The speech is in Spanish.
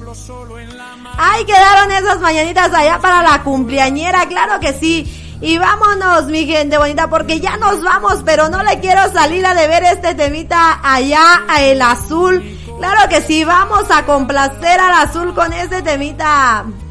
Ay, quedaron esas mañanitas allá para la cumpleañera, claro que sí. Y vámonos, mi gente bonita, porque ya nos vamos, pero no le quiero salir a deber este temita allá a el Azul. Claro que sí, vamos a complacer al Azul con este temita.